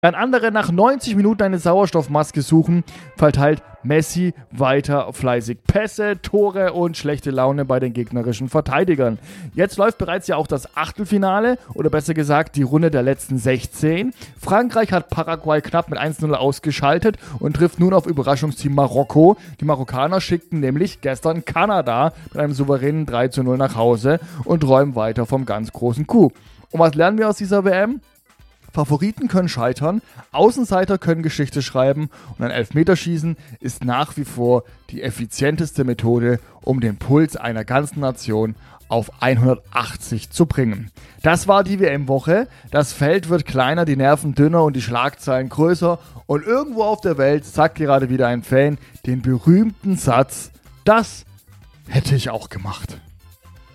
Während andere nach 90 Minuten eine Sauerstoffmaske suchen, verteilt Messi weiter fleißig Pässe, Tore und schlechte Laune bei den gegnerischen Verteidigern. Jetzt läuft bereits ja auch das Achtelfinale oder besser gesagt die Runde der letzten 16. Frankreich hat Paraguay knapp mit 1:0 ausgeschaltet und trifft nun auf Überraschungsteam Marokko. Die Marokkaner schickten nämlich gestern Kanada mit einem souveränen 3:0 nach Hause und träumen weiter vom ganz großen Coup. Und was lernen wir aus dieser WM? Favoriten können scheitern, Außenseiter können Geschichte schreiben und ein Elfmeterschießen ist nach wie vor die effizienteste Methode, um den Puls einer ganzen Nation auf 180 zu bringen. Das war die WM-Woche. Das Feld wird kleiner, die Nerven dünner und die Schlagzeilen größer. Und irgendwo auf der Welt sagt gerade wieder ein Fan den berühmten Satz: Das hätte ich auch gemacht.